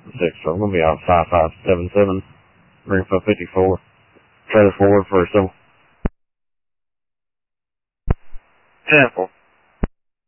6, so I'm going to be out 5577, ring for 54, trailer forward for so. Temple.